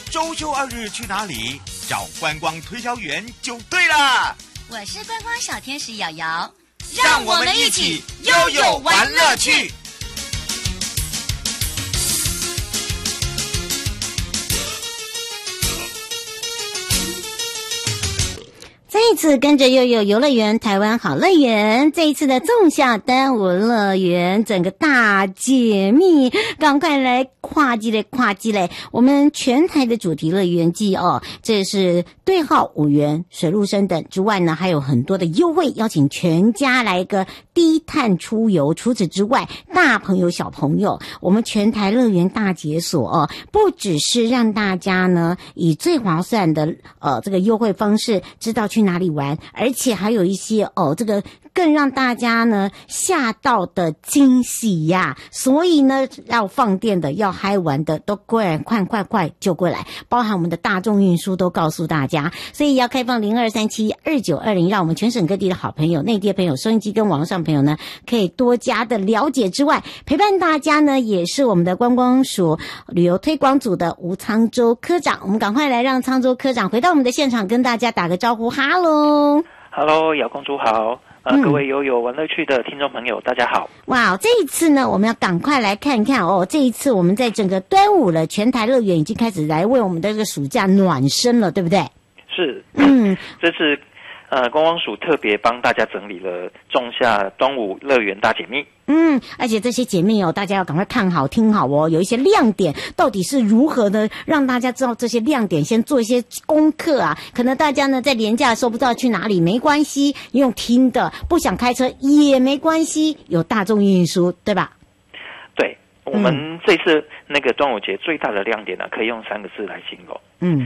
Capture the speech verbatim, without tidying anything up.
周休二日去哪里？找观光推销员就对了。 我是观光小天使瑶瑶， 让我们一起悠悠玩乐趣。 再一次跟着悠悠游乐园台湾好乐园，这一次的纵夏端午乐园整个大解密，赶快来跨季嘞跨季嘞！我们全台的主题乐园季哦，这是对号五元、水陆升等之外呢，还有很多的优惠，邀请全家来一个低碳出游。除此之外，大朋友小朋友，我们全台乐园大解锁哦，不只是让大家呢以最划算的呃这个优惠方式知道去哪里玩，而且还有一些哦，这个更让大家呢吓到的惊喜呀！所以呢，要放电的、要嗨玩的，都快快快快就过来，包含我们的大众运输都告诉大家，所以要开放零二三七二九二零，让我们全省各地的好朋友、内地的朋友、收音机跟网络上朋友呢，可以多加的了解之外，陪伴大家呢，也是我们的观光署旅游推广组的吴沧州科长。我们赶快来让沧州科长回到我们的现场，跟大家打个招呼，哈喽。 Hello， 姚公主好，呃，嗯、各位悠悠玩乐趣的听众朋友，大家好。 哇，这一次呢，我们要赶快来看看哦。这一次我们在整个端午了，全台乐园已经开始来为我们的这个暑假暖身了，对不对？ 是，嗯，这次呃，观光署特别帮大家整理了仲夏端午乐园大解密。 嗯，而且这些解密哦，大家要赶快看好、听好哦。有一些亮点到底是如何呢？让大家知道这些亮点，先做一些功课啊。可能大家呢在连假的时候不知道去哪里，没关系，用听的，不想开车也没关系，有大众运输，对吧？ 对，我们这次那个端午节最大的亮点呢，可以用三个字来形容， 嗯，